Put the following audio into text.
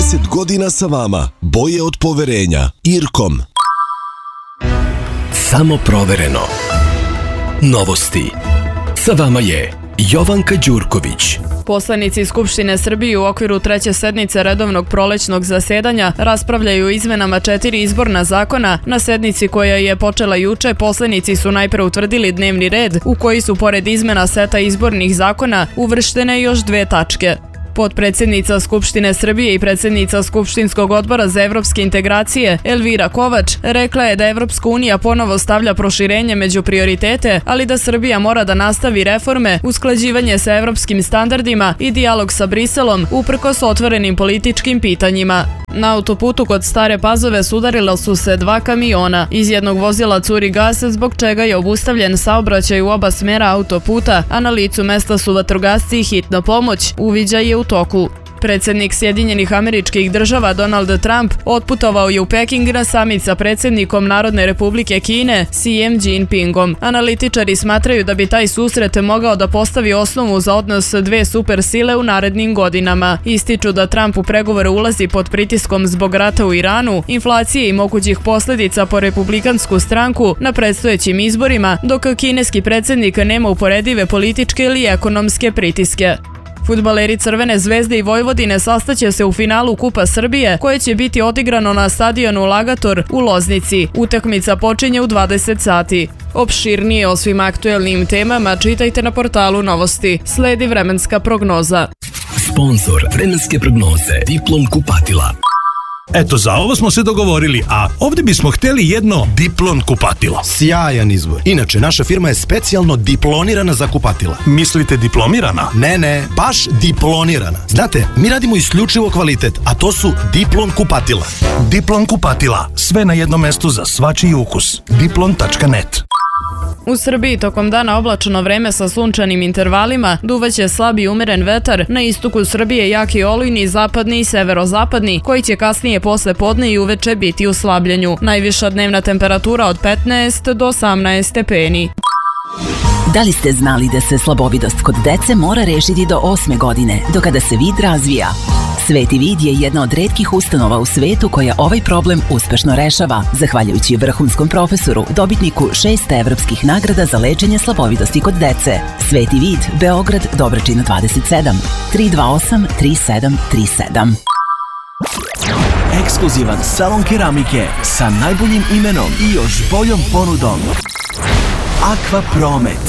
30 godina sa vama. Boje od poverenja. Irkom. Samo provereno. Novosti. Sa vama je Jovanka Đurković. Poslanici Skupštine Srbije u okviru treće sednice redovnog prolećnog zasedanja raspravljaju o izmenama 4 izborna zakona. Na sednici koja je počela juče, poslanici su najpre utvrdili dnevni red u koji su pored izmena seta izbornih zakona uvrštene još 2 tačke. Potpredsjednica Skupštine Srbije i predsjednica Skupštinskog odbora za evropske integracije Elvira Kovač rekla je da Evropska unija ponovo stavlja proširenje među prioritete, ali da Srbija mora da nastavi reforme, usklađivanje sa evropskim standardima i dijalog sa Briselom uprkos otvorenim političkim pitanjima. Na autoputu kod Stare Pazove sudarila su se 2 kamiona. Iz jednog vozila curi gas, zbog čega je obustavljen saobraćaj u oba smjera autoputa, a na licu mesta su vatrogasci i hitna pomoć. Uviđaj je u toku. Predsjednik Sjedinjenih Američkih Država Donald Trump otputovao je u Peking na samit sa predsjednikom Narodne Republike Kine Xijem Jinpingom. Analitičari smatraju da bi taj susret mogao da postavi osnovu za odnos 2 supersile u narednim godinama. Ističu da Trump u pregovore ulazi pod pritiskom zbog rata u Iranu, inflacije i mogućih posljedica po republikansku stranku na predstojećim izborima, dok kineski predsjednik nema uporedive političke ili ekonomske pritiske. Fudbaleri Crvene zvezde i Vojvodine sastaće se u finalu Kupa Srbije, koje će biti odigrano na stadionu Lagator u Loznici. Utakmica počinje u 20 sati. Opširnije o svim aktuelnim temama čitajte na portalu Novosti. Sledi vremenska prognoza. Sponzor vremenske prognoze Diplom kupatila. Eto, za ovo smo se dogovorili, a ovdje bismo htjeli jedno Diplon kupatilo. Sjajan izbor. Inače, naša firma je specijalno diplonirana za kupatila. Mislite diplomirana? Ne, baš diplonirana. Znate, mi radimo isključivo kvalitet, a to su Diplon kupatila. Diplon kupatila. Sve na jednom mjestu za svačiji ukus. Diplon.net. U Srbiji tokom dana oblačno vreme sa sunčanim intervalima, duvaće slab i umeren vetar, na istoku Srbije jaki olujni, zapadni i severozapadni, koji će kasnije posle podne i uveče biti u slabljenju. Najviša dnevna temperatura od 15 do 18 stepeni. Da li ste znali da se slabovidost kod dece mora rešiti do 8. godine, do kada se vid razvija? Sveti vid je jedna od retkih ustanova u svetu koja ovaj problem uspešno rešava, zahvaljujući vrhunskom profesoru, dobitniku 6 evropskih nagrada za lečenje slabovidosti kod dece. Sveti vid, Beograd, Dobračina 27, 328 3737. Ekskluzivan salon keramike sa najboljim imenom i još boljom ponudom. Aqua Promet.